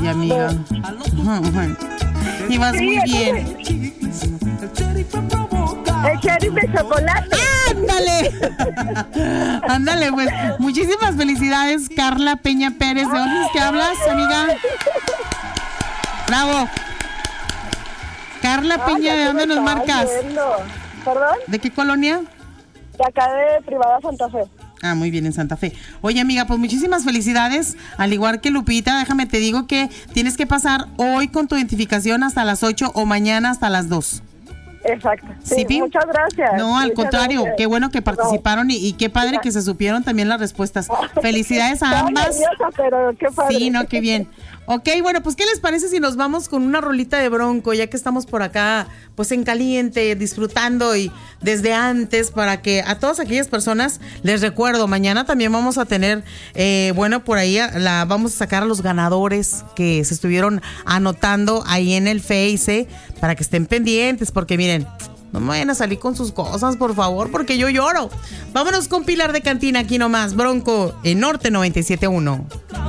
Ay, amiga. Bueno. Y vas muy bien. El sheriff de chocolate. ¡Ándale! Ándale, pues. Muchísimas felicidades, Carla Peña Pérez. ¿De dónde es que hablas, amiga? ¡Bravo! Carla Peña, ¿de dónde nos marcas? ¿Perdón? ¿De qué colonia? De acá de Privada Santa Fe. Ah, muy bien, en Santa Fe. Oye, amiga, pues muchísimas felicidades. Al igual que Lupita, déjame te digo que tienes que pasar hoy con tu identificación hasta las 8 o mañana hasta las 2. Exacto. Sí, ¿Sí, muchas gracias. No, al muchas contrario, gracias. Qué bueno que participaron y qué padre que se supieron también las respuestas. Felicidades a ambas. Nerviosa, pero qué padre. Sí, no, qué bien. Ok, bueno, pues ¿qué les parece si nos vamos con una rolita de Bronco, ya que estamos por acá, pues en caliente, disfrutando y desde antes, para que a todas aquellas personas, les recuerdo, mañana también vamos a tener, bueno, por ahí vamos a sacar a los ganadores que se estuvieron anotando ahí en el Face, para que estén pendientes, porque miren, no me vayan a salir con sus cosas, por favor, porque yo lloro. Vámonos con Pilar de Cantina aquí nomás, Bronco, en Norte 97.1.